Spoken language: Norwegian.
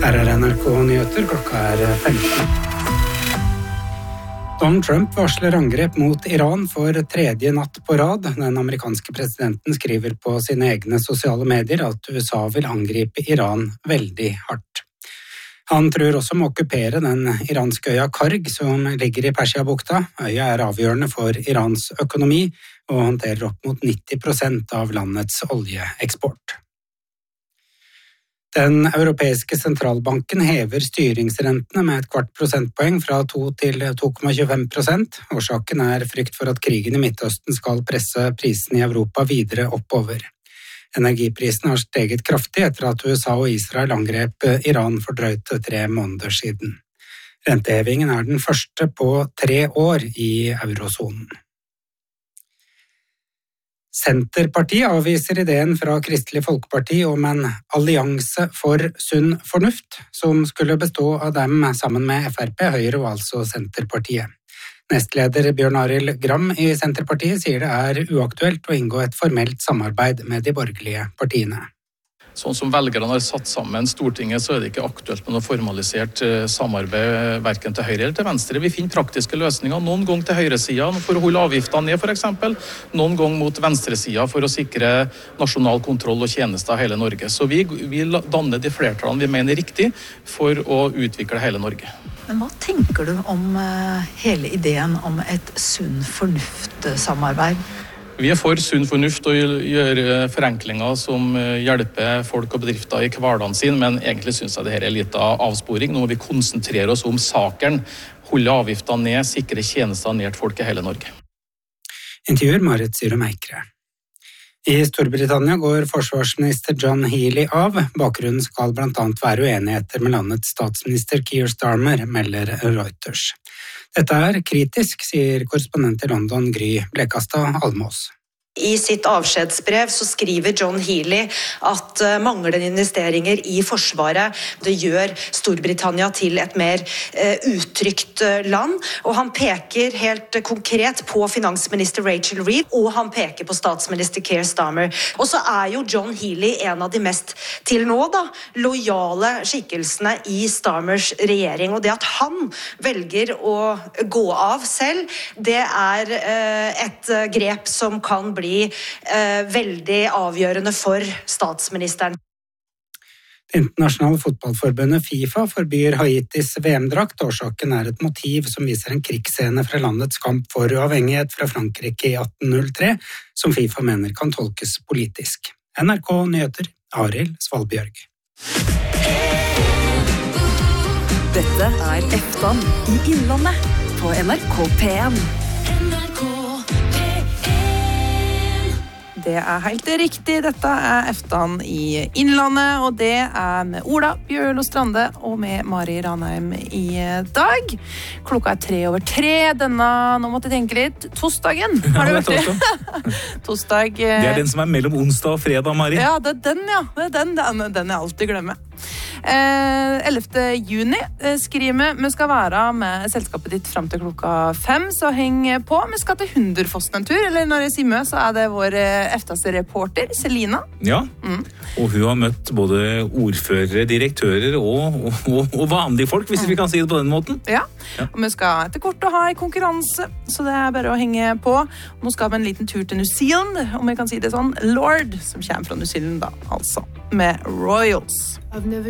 Her NRK Nyheter, klokka 15. Donald Trump varsler angrep mot Iran for tredje natt på rad. Den amerikanske presidenten skriver på sine egne sosiale medier at USA vil angripe Iran veldig hardt. Han tror også om å okkupere den iranske øya Karg, som ligger i Persiabukta. Øya avgjørende for Irans økonomi og håndterer opp mot 90% av landets oljeeksport. Den europeiske sentralbanken hever styringsrentene med 0,25 prosentpoeng fra 2 til 2,25%. Årsaken frykt for at krigen i Midtøsten skal presse prisene i Europa videre oppover. Energiprisen har steget kraftig etter at USA og Israel angrep Iran for drøyt 3 måneder siden. Rentehevingen den første på 3 år i eurosonen. Senterpartiet avviser ideen fra Kristelig Folkeparti om en allianse for sunn fornuft, som skulle bestå av dem sammen med Frp, Høyre og altså Senterpartiet. Nestleder Bjørn Arild Gram i Senterpartiet sier det uaktuelt å inngå et formelt samarbeid med de borgerlige partiene. Sånn som velgerne har satt sammen Stortinget, så det ikke aktuelt med noe formalisert samarbeid hverken til høyre eller til venstre. Vi finner praktiske løsninger, noen gang til høyresiden for å holde avgiftene ned for eksempel, noen gang mot venstresiden for å sikre nasjonal kontroll og tjenester i hele Norge. Så vi danner de flertallene vi mener riktig for å utvikle hele Norge. Men hva tenker du om hele ideen om et sunn fornuft-samarbeid? Vi for sunn fornuft og gjør forenklinger som hjelper folk og bedrifter i hverdagen sin, men egentlig synes jeg dette litt av avsporing. Nå må vi konsentrere oss om saken, holde avgiftene ned, sikre tjenester nær folk i hele Norge. Intervjuer Marit Syrum Eikre. I Storbritannia går forsvarsminister John Healey av. Bakgrunnen skal blant annet være uenigheter med landets statsminister Keir Starmer, melder Reuters. Dette kritisk, sier korrespondent i London Gry Blekastad Almås. I sitt avskjedsbrev så skriver John Healey at manglende investeringer i forsvaret det gjør Storbritannia til et mer utrygt land, og han peker helt konkret på finansminister Rachel Reeves, og han peker på statsminister Keir Starmer. Og så jo John Healey en av de mest til nå lojale skikkelsene i Starmers regjering, og det at han velger å gå av selv, det et grep som kan bli veldig avgjørende for statsministeren. Det internasjonale fotballforbundet FIFA forbyr Haitis VM-drakt. Årsaken et motiv som viser en krigsscene fra landets kamp for uavhengighet fra Frankrike i 1803, som FIFA mener kan tolkes politisk. NRK Nyheter, Arild Svalbjørg. Dette Eftan i Innlandet på NRK P1. Det helt riktig, dette Eftan i Innlandet, og det med Ola Bjørlo Strande og med Mari Ranheim i dag. Klokka 3:03, nå måtte jeg tenke litt. Torsdagen, har det vært det? Torsdag. Det den som mellom onsdag og fredag, Mari. Ja, det den, ja. Det den jeg alltid glemmer. 11. juni skriver vi skal være med selskapet ditt frem til klokka 5, så heng på. Vi skal til Hunderfossen en tur, eller når jeg sier med, så det vår eftaste reporter, Selina. Ja, og hun har møtt både ordførere, direktører og vanlige folk, hvis vi kan si det på den måten. Ja, og vi skal etter kort ha en konkurranse, så det bare å henge på. Nå skal vi en liten tur til New Zealand, om jeg kan si det sånn, Lord, som kommer fra New Zealand da, altså, med Royals.